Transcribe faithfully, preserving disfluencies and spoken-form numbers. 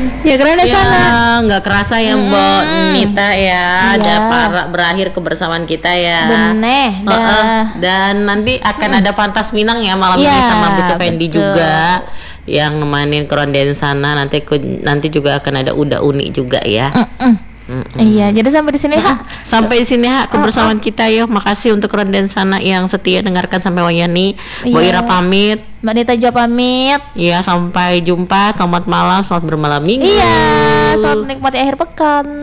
Ya keren deh Ya, sana. nggak kerasa ya Mbak Nita ya, Iya. ada para berakhir kebersamaan kita ya. Bener, Heeh. dah. Dan nanti akan ada Pantas Minang ya malam Iya, ini sama Bu Supendi betul. juga yang nemanin keronden sana. Nanti ku- nanti juga akan ada Uda Uni juga ya. Mm-mm. Mm-mm. Iya, jadi sampai di sini Hak. Sampai di sini Hak kebersamaan kita yuk. Makasih untuk keronden sana yang setia dengarkan sampai Wayani. Bu Iya. Ira pamit. Mbak Nita juga pamit. Ya, sampai jumpa. Selamat malam, selamat bermalam minggu. Iya, selamat menikmati akhir pekan.